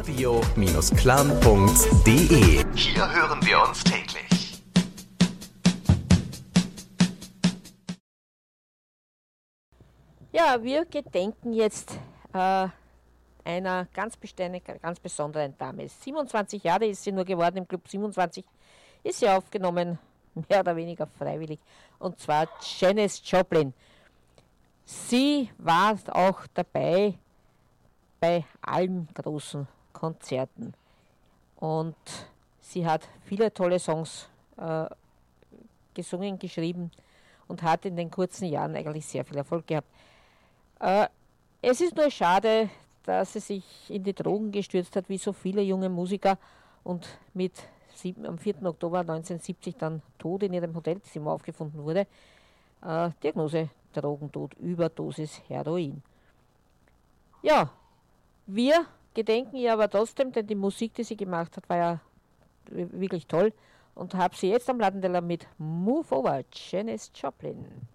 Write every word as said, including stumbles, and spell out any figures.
radio Bindestrich clan Punkt de. Hier hören wir uns täglich. Ja, wir gedenken jetzt äh, einer ganz, ganz besonderen Dame. siebenundzwanzig Jahre ist sie nur geworden, im Club siebenundzwanzig ist sie aufgenommen, mehr oder weniger freiwillig, und zwar Janis Joplin. Sie war auch dabei bei allen großen Konzerten und sie hat viele tolle Songs äh, gesungen, geschrieben und hat in den kurzen Jahren eigentlich sehr viel Erfolg gehabt. Äh, es ist nur schade, dass sie sich in die Drogen gestürzt hat, wie so viele junge Musiker, und mit sieben, am vierten Oktober neunzehnhundertsiebzig dann tot in ihrem Hotelzimmer aufgefunden wurde. Äh, Diagnose Drogentod, Überdosis Heroin. Ja, wir gedenken ihr aber trotzdem, denn die Musik, die sie gemacht hat, war ja wirklich toll, und habe sie jetzt am Plattenteller mit Move Over, Janis Joplin.